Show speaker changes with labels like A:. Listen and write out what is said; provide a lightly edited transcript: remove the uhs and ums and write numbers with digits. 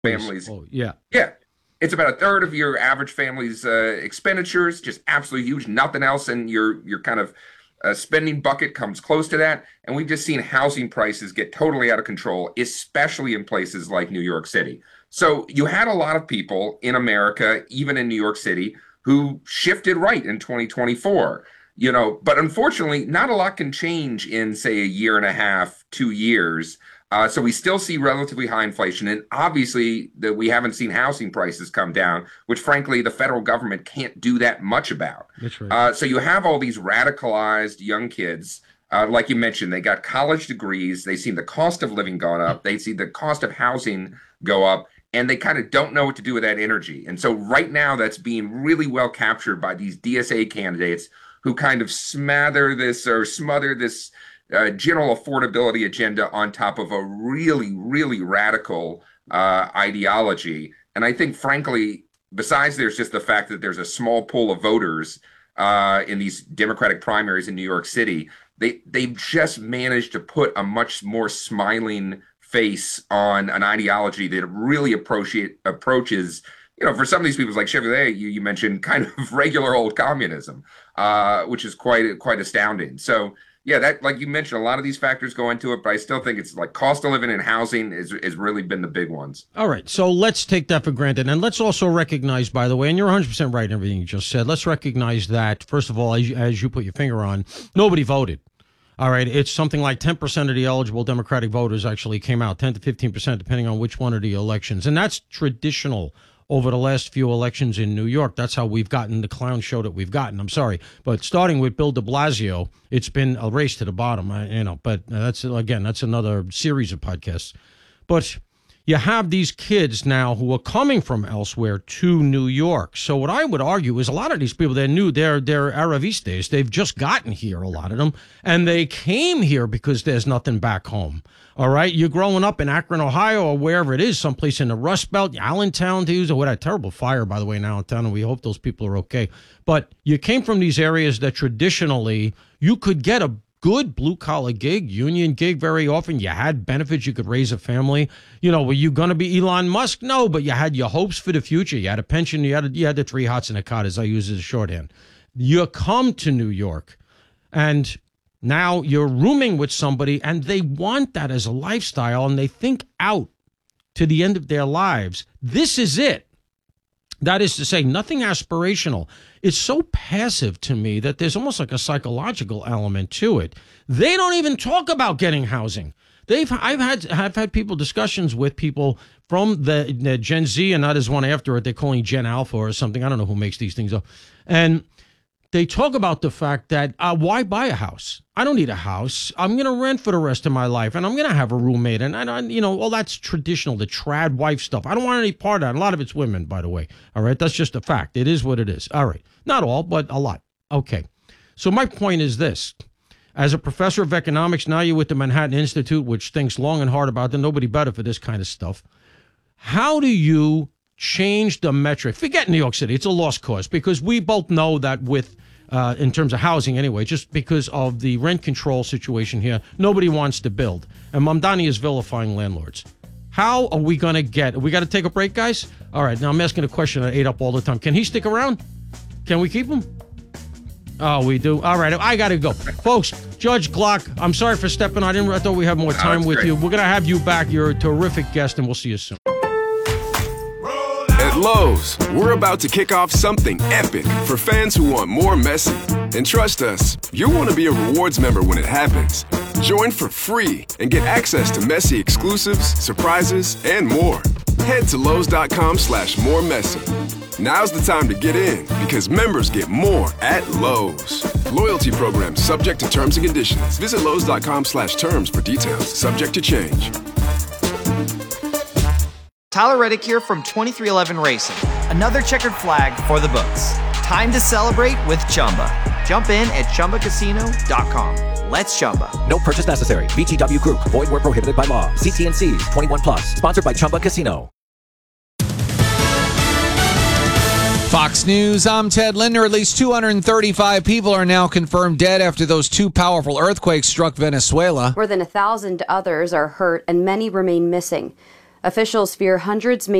A: families.
B: Oh, yeah.
A: Yeah. It's about a third of your average family's expenditures, just absolutely huge. Nothing else in your kind of spending bucket comes close to that. And we've just seen housing prices get totally out of control, especially in places like New York City. So you had a lot of people in America, even in New York City, who shifted right in 2024. But unfortunately, not a lot can change in, say, a year and a half, 2 years. So we still see relatively high inflation, and obviously that we haven't seen housing prices come down, which frankly the federal government can't do that much about.
B: That's right.
A: So you have all these radicalized young kids, like you mentioned, they got college degrees, they see the cost of living going up, they see the cost of housing go up, and they kind of don't know what to do with that energy. And so right now that's being really well captured by these DSA candidates who kind of smother this general affordability agenda on top of a really, really radical ideology. And I think, frankly, besides there's just the fact that there's a small pool of voters in these Democratic primaries in New York City, they've just managed to put a much more smiling face on an ideology that really approaches, for some of these people, like Chevrolet, you mentioned, kind of regular old communism, which is quite astounding. So, yeah, that, like you mentioned, a lot of these factors go into it, but I still think it's like cost of living and housing is really been the big ones.
B: All right, so let's take that for granted. And let's also recognize, by the way, and you're 100% right in everything you just said, let's recognize that, first of all, as you put your finger on, nobody voted. All right, it's something like 10% of the eligible Democratic voters actually came out, 10 to 15%, depending on which one of the elections. And that's traditional over the last few elections in New York. That's how we've gotten the clown show that we've gotten. I'm sorry. But starting with Bill de Blasio, it's been a race to the bottom, but that's another series of podcasts. But you have these kids now who are coming from elsewhere to New York. So what I would argue is a lot of these people, they're Aravistas. They've just gotten here, a lot of them, and they came here because there's nothing back home. All right, you're growing up in Akron, Ohio, or wherever it is, someplace in the Rust Belt, Allentown to use, or what a terrible fire, by the way, in Allentown, and we hope those people are okay. But you came from these areas that traditionally you could get a good blue-collar gig, union gig very often. You had benefits. You could raise a family. Were you going to be Elon Musk? No, but you had your hopes for the future. You had a pension. You had the 3 hots and a cot, as I use as a shorthand. You come to New York, and now you're rooming with somebody, and they want that as a lifestyle, and they think out to the end of their lives. This is it. That is to say, nothing aspirational. It's so passive to me that there's almost like a psychological element to it. They don't even talk about getting housing. I've had discussions with people from the Gen Z, and not as one after it. They're calling Gen Alpha or something. I don't know who makes these things up. And they talk about the fact that why buy a house? I don't need a house. I'm going to rent for the rest of my life, and I'm going to have a roommate. And all that's traditional, the trad wife stuff. I don't want any part of that. A lot of it's women, by the way. All right, that's just a fact. It is what it is. All right, not all, but a lot. Okay, so my point is this. As a professor of economics, now you're with the Manhattan Institute, which thinks long and hard about it. Nobody better for this kind of stuff. How do you change the metric? Forget New York City. It's a lost cause, because we both know that with in terms of housing anyway, just because of the rent control situation here, nobody wants to build. And Mamdani is vilifying landlords. How are we going to we got to take a break, guys? All right, now I'm asking a question I ate up all the time. Can he stick around? Can we keep him? Oh, we do. All right, I got to go. Folks, Judge Glock, I'm sorry for stepping on. I thought we had more time with you. We're going to have you back. You're a terrific guest, and we'll see you soon.
C: At Lowe's, we're about to kick off something epic for fans who want more Messi. And trust us, you'll want to be a rewards member when it happens. Join for free and get access to Messi exclusives, surprises, and more. Head to Lowe's.com/moremessy. Now's the time to get in, because members get more at Lowe's. Loyalty program subject to terms and conditions. Visit Lowe's.com/terms for details. Subject to change.
D: Tyler Reddick here from 2311 Racing. Another checkered flag for the books. Time to celebrate with Chumba. Jump in at ChumbaCasino.com. Let's Chumba.
E: No purchase necessary. VGW Group. Void where prohibited by law. See T&Cs. 21 plus. Sponsored by Chumba Casino.
F: Fox News, I'm Ted Linder. At least 235 people are now confirmed dead after those 2 powerful earthquakes struck Venezuela.
G: More than 1,000 others are hurt and many remain missing. Officials fear hundreds may